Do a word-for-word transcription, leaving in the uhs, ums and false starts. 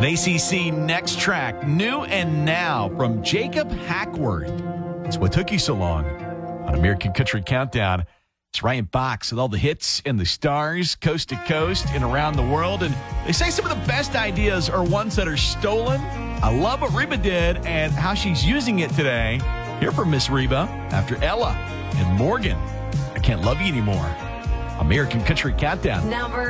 An A C C Next Track, New and Now from Jacob Hackworth. It's what took you so long on American Country Countdown. It's Ryan Fox with all the hits and the stars, coast to coast and around the world. And they say some of the best ideas are ones that are stolen. I love what Reba did and how she's using it today. Hear from Miss Reba after Ella and Morgan. I Can't Love You Anymore. American Country Countdown. Number